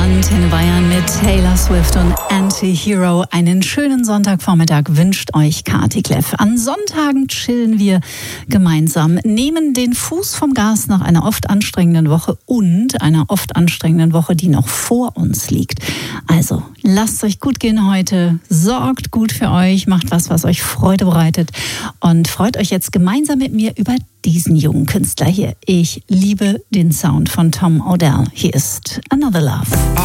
Antenne Bayern mit Taylor Swift und Anti-Hero. Einen schönen Sonntagvormittag wünscht euch Kati Kleff. An Sonntagen chillen wir gemeinsam, nehmen den Fuß vom Gas nach einer oft anstrengenden Woche und einer oft anstrengenden Woche, die noch vor uns liegt. Also lasst es euch gut gehen heute, sorgt gut für euch, macht was euch Freude bereitet und freut euch jetzt gemeinsam mit mir über diesen jungen Künstler hier. Ich liebe den Sound von Tom Odell. Hier ist Another Love.